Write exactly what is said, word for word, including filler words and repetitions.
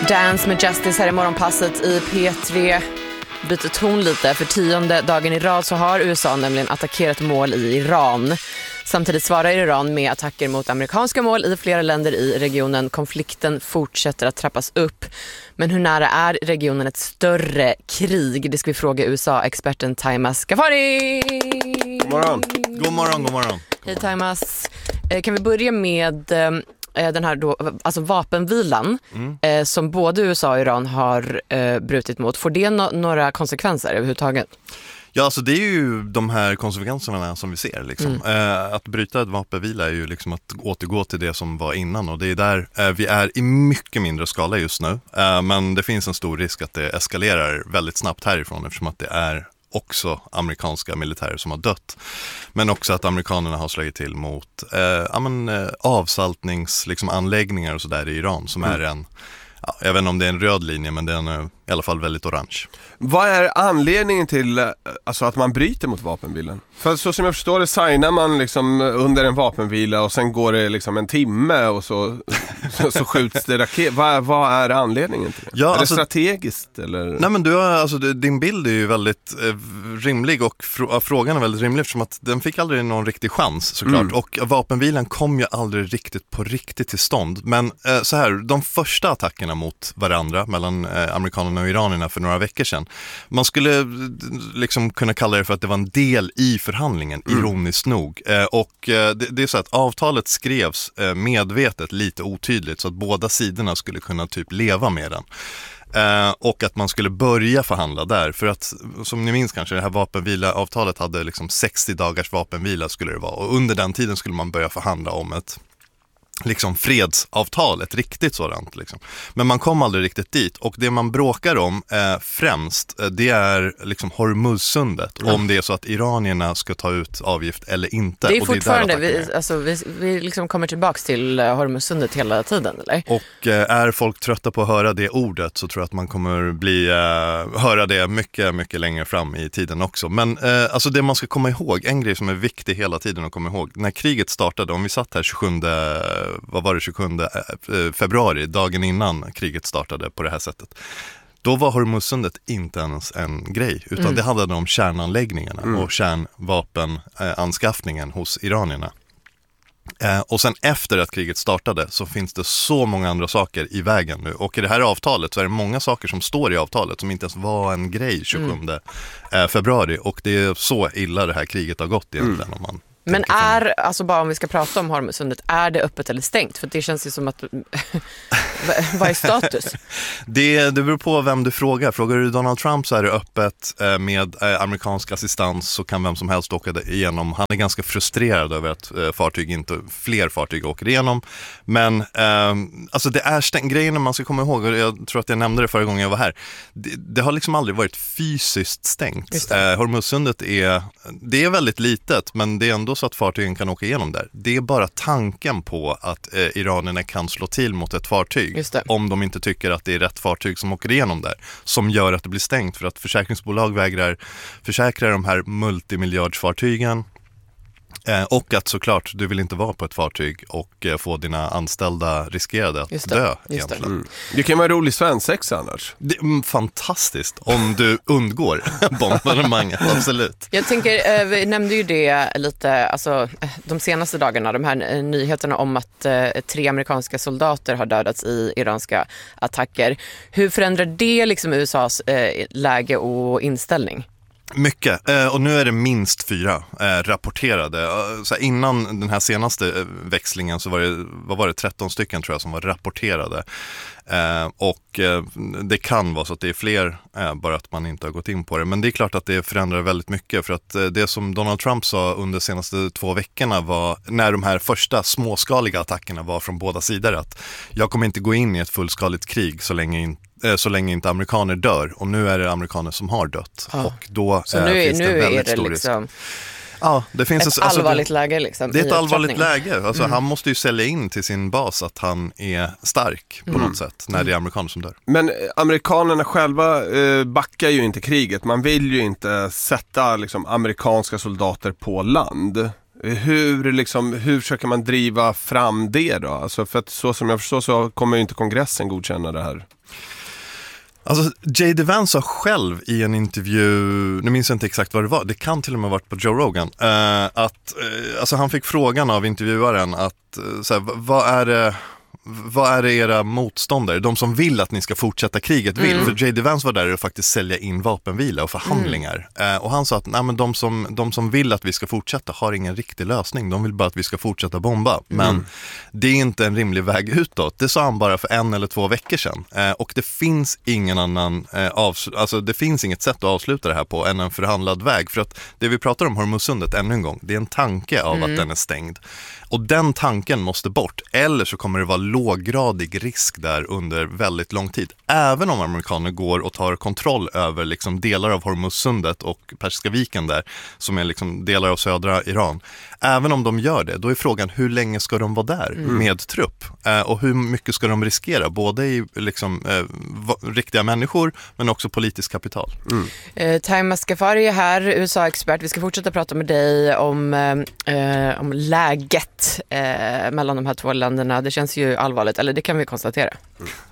Dance med Justice här i morgonpasset i P tre. Byter ton lite. För tionde dagen i rad så har U S A nämligen attackerat mål i Iran. Samtidigt svarar Iran med attacker mot amerikanska mål i flera länder i regionen. Konflikten fortsätter att trappas upp. Men hur nära är regionen ett större krig? Det ska vi fråga U S A-experten Taimas Ghaffari. God morgon. God morgon, god morgon. Hej Taimas. Kan vi börja med den här då, alltså vapenvilan mm. eh, som både U S A och Iran har eh, brutit mot. Får det no- några konsekvenser överhuvudtaget? Ja, alltså det är ju de här konsekvenserna som vi ser. Liksom. Mm. Eh, att bryta ett vapenvila är ju liksom att återgå till det som var innan. Och det är där eh, vi är i mycket mindre skala just nu. Eh, men det finns en stor risk att det eskalerar väldigt snabbt härifrån eftersom att det är också amerikanska militärer som har dött. Men också att amerikanerna har slagit till mot eh, ja, men, eh, avsaltningsanläggningar liksom, anläggningar och sådär i Iran som mm. är en, ja, jag vet inte om det är en röd linje, men den är i alla fall väldigt orange. Vad är anledningen till alltså, att man bryter mot vapenvilan? För så som jag förstår det signar man liksom under en vapenvila och sen går det liksom en timme och så, så, så skjuts det raket. Vad, vad är anledningen till det? Ja, är alltså, det strategiskt? Eller? Nej, men du har, alltså, din bild är ju väldigt eh, rimlig och fr- frågan är väldigt rimlig eftersom att den fick aldrig någon riktig chans såklart. Mm. Och vapenvilan kom ju aldrig riktigt på riktigt till stånd. Men eh, så här, de första attackerna mot varandra mellan eh, amerikanerna och iranierna för några veckor sedan. Man skulle liksom kunna kalla det för att det var en del i förhandlingen, mm. ironiskt nog. Eh, och eh, det, det är så att avtalet skrevs eh, medvetet lite otydligt så att båda sidorna skulle kunna typ leva med den. Eh, och att man skulle börja förhandla där. För att, som ni minns kanske, det här vapenvila-avtalet hade liksom sextio dagars vapenvila skulle det vara. Och under den tiden skulle man börja förhandla om ett liksom fredsavtal, ett riktigt sådant liksom. Men man kom aldrig riktigt dit och det man bråkar om eh, främst eh, det är liksom Hormuzsundet mm. om det är så att iranierna ska ta ut avgift eller inte. Det är och fortfarande, det är vi, alltså, vi, vi liksom kommer tillbaks till Hormuzsundet hela tiden, eller? Och eh, är folk trötta på att höra det ordet så tror jag att man kommer bli eh, höra det mycket, mycket längre fram i tiden också. Men eh, alltså det man ska komma ihåg, en grej som är viktig hela tiden att komma ihåg, när kriget startade, om vi satt här tjugosjunde vad var det, tjugosjunde februari, dagen innan kriget startade på det här sättet. Då var Hormuzsundet inte ens en grej, utan mm. det handlade om kärnanläggningarna mm. och kärnvapenanskaffningen hos iranierna. Eh, och sen efter att kriget startade så finns det så många andra saker i vägen nu. Och i det här avtalet så är det många saker som står i avtalet som inte ens var en grej tjugosjunde mm. februari. Och det är så illa det här kriget har gått egentligen mm. om man... Men är, alltså bara om vi ska prata om Hormuzsundet, är det öppet eller stängt? För det känns ju som att, vad är status? det, det beror på vem du frågar. Frågar du Donald Trump så är det öppet med amerikansk assistans så kan vem som helst åka igenom. Han är ganska frustrerad över att fartyg inte, fler fartyg åker igenom. Men eh, alltså det är stängt. Grejen man ska komma ihåg, och jag tror att jag nämnde det förra gången jag var här, det, det har liksom aldrig varit fysiskt stängt. Eh, Hormuzsundet är, det är väldigt litet, men det är ändå så att fartygen kan åka igenom där. Det är bara tanken på att eh, iranierna kan slå till mot ett fartyg om de inte tycker att det är rätt fartyg som åker igenom där som gör att det blir stängt för att försäkringsbolag vägrar försäkra de här multimiljardsfartygen. Eh, och att såklart, du vill inte vara på ett fartyg och eh, få dina anställda riskerade att dö egentligen. Det. Mm. det kan vara rolig svensexa annars. Det är mm, fantastiskt om du undgår bombardemanget, absolut. Jag tänker, eh, vi nämnde ju det lite, alltså de senaste dagarna, de här eh, nyheterna om att eh, tre amerikanska soldater har dödats i iranska attacker. Hur förändrar det liksom U S A:s eh, läge och inställning? Mycket, och nu är det minst fyra eh, rapporterade. Så här, innan den här senaste växlingen så var det, vad var det, tretton stycken tror jag som var rapporterade. Eh, och eh, det kan vara så att det är fler, eh, bara att man inte har gått in på det. Men det är klart att det förändrar väldigt mycket för att eh, det som Donald Trump sa under de senaste två veckorna var, när de här första småskaliga attackerna var från båda sidor, att jag kommer inte gå in i ett fullskaligt krig så länge inte så länge inte amerikaner dör. Och nu är det amerikaner som har dött. Ah. Och då så nu, finns nu det väldigt är det stor liksom risk. Ja, det finns ett en, alltså, allvarligt det, läge liksom, det är ett allvarligt läge. Alltså, mm. Han måste ju sälja in till sin bas att han är stark på mm. något sätt när det är amerikaner som dör. Men amerikanerna själva eh, backar ju inte kriget. Man vill ju inte sätta liksom, amerikanska soldater på land. Hur, liksom, hur försöker man driva fram det då? Alltså för att så som jag förstår så kommer ju inte kongressen godkänna det här. Alltså J D Vance sa själv i en intervju, nu minns jag inte exakt vad det var, det kan till och med ha varit på Joe Rogan, eh, att eh, alltså han fick frågan av intervjuaren att eh, så här, vad är det vad är det era motståndare, de som vill att ni ska fortsätta kriget vill? Mm. För J D Vance var där och faktiskt sälja in vapenvila och förhandlingar. Mm. Eh, och han sa att nej, men de, som, de som vill att vi ska fortsätta har ingen riktig lösning. De vill bara att vi ska fortsätta bomba. Mm. Men det är inte en rimlig väg utåt. Det sa han bara för en eller två veckor sedan. Eh, och det finns ingen annan eh, avsl- alltså det finns inget sätt att avsluta det här på än en förhandlad väg. För att det vi pratar om Hormuzsundet ännu en gång, det är en tanke av mm. att den är stängd. Och den tanken måste bort, eller så kommer det vara låggradig risk där under väldigt lång tid. Även om amerikaner går och tar kontroll över liksom delar av Hormuzsundet och Persiska viken där, som är liksom delar av södra Iran. Även om de gör det, då är frågan hur länge ska de vara där mm. med trupp? Eh, och hur mycket ska de riskera? Både i liksom, eh, va, riktiga människor, men också politiskt kapital. Mm. Eh, Taima Skafari är här, U S A-expert. Vi ska fortsätta prata med dig om, eh, om läget eh, mellan de här två länderna. Det känns ju allvarligt, eller det kan vi konstatera. Mm.